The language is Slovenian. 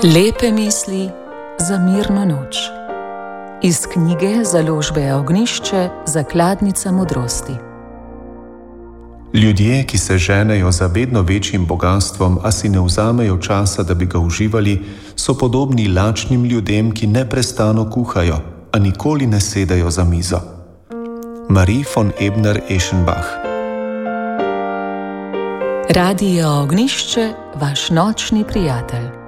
Lepe misli za mirno noč. Iz knjige Založbe Ognjišče Zakladnica modrosti. Ljudje, ki se ženejo za vedno večjim bogastvom, a si ne vzamejo časa, da bi ga uživali, so podobni lačnim ljudem, ki neprestano kuhajo, a nikoli ne sedejo za mizo. Marie von Ebner-Eschenbach. Radio Ognjišče, vaš nočni prijatelj.